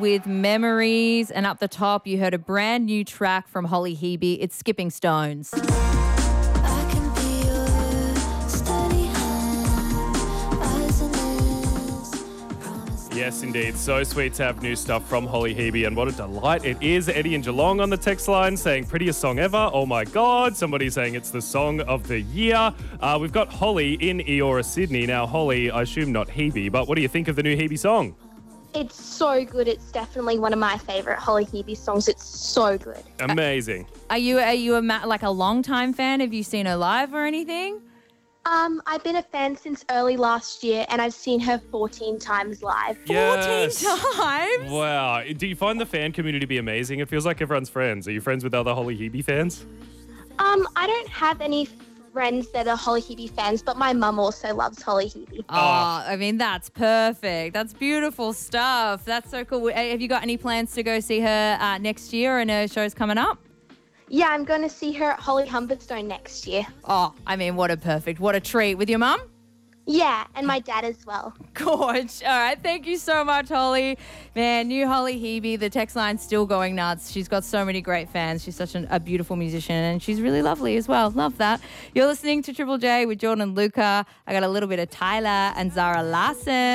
with Memories, and up the top you heard a brand new track from Holly Hebe. It's Skipping Stones. I can be your steady hand, rising is Yes, indeed. So sweet to have new stuff from Holly Hebe, and what a delight it is. Eddie in Geelong on the text line saying, prettiest song ever. Oh my God. Somebody saying it's the song of the year. We've got Holly in Eora, Sydney. Now, Holly, I assume not Hebe, but what do you think of the new Hebe song? It's so good. It's definitely one of my favourite Holly Hebe songs. It's so good. Amazing. Are you like a long-time fan? Have you seen her live or anything? I've been a fan since early last year, and I've seen her 14 times live. 14 times? Wow. Do you find the fan community to be amazing? It feels like everyone's friends. Are you friends with other Holly Hebe fans? I don't have any friends that are Holly Hebe fans, but my mum also loves Holly Hebe. Oh, I mean, that's perfect. That's beautiful stuff. That's so cool. Have you got any plans to go see her next year and her show's coming up? Yeah, I'm going to see her at Holly Humberstone next year. Oh, I mean, what a treat. With your mum? Yeah, and my dad as well. Gorge. All right. Thank you so much, Holly. Man, new Holly Hebe, the text line's still going nuts. She's got so many great fans. She's such a beautiful musician, and she's really lovely as well. Love that. You're listening to Triple J with Jordan and Luca. I got a little bit of Tyler and Zara Larson.